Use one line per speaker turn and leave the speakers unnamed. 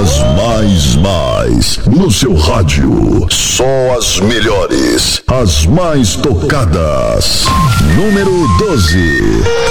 Mais no seu rádio. Só as melhores, as mais tocadas. Número 12.